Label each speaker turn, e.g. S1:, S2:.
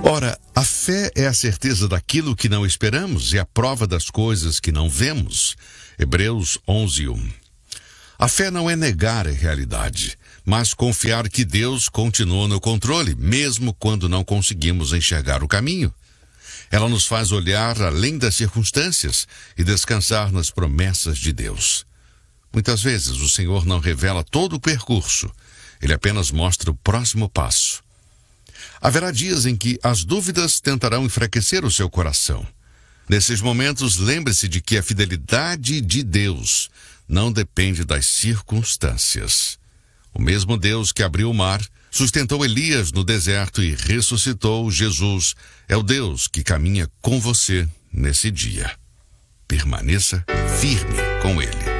S1: Ora, a fé é a certeza daquilo que não esperamos e a prova das coisas que não vemos. Hebreus 11:1. A fé não é negar a realidade, mas confiar que Deus continua no controle, mesmo quando não conseguimos enxergar o caminho. Ela nos faz olhar além das circunstâncias e descansar nas promessas de Deus. Muitas vezes o Senhor não revela todo o percurso, Ele apenas mostra o próximo passo. Haverá dias em que as dúvidas tentarão enfraquecer o seu coração. Nesses momentos, lembre-se de que a fidelidade de Deus não depende das circunstâncias. O mesmo Deus que abriu o mar, sustentou Elias no deserto e ressuscitou Jesus, é o Deus que caminha com você nesse dia. Permaneça firme com Ele.